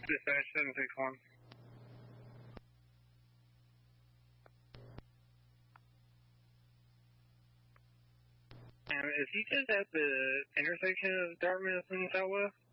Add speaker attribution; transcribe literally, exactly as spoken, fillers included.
Speaker 1: Dispatch seven six one. Um, is he just at the intersection of Dartmouth and Southwest?